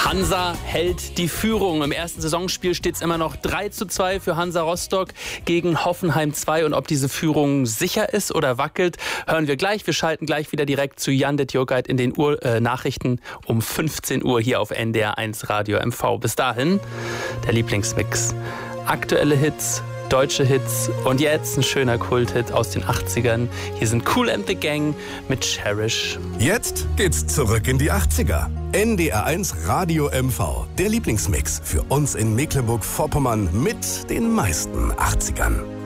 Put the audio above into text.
Hansa hält die Führung. Im ersten Saisonspiel steht es immer noch 3:2 für Hansa Rostock gegen Hoffenheim 2. Und ob diese Führung sicher ist oder wackelt, hören wir gleich. Wir schalten gleich wieder direkt zu Jan Detjokait in den Nachrichten um 15 Uhr hier auf NDR 1 Radio MV. Bis dahin der Lieblingsmix. Aktuelle Hits, deutsche Hits und jetzt ein schöner Kulthit aus den 80ern. Hier sind Kool and the Gang mit Cherish. Jetzt geht's zurück in die 80er. NDR 1 Radio MV, der Lieblingsmix für uns in Mecklenburg-Vorpommern mit den meisten 80ern.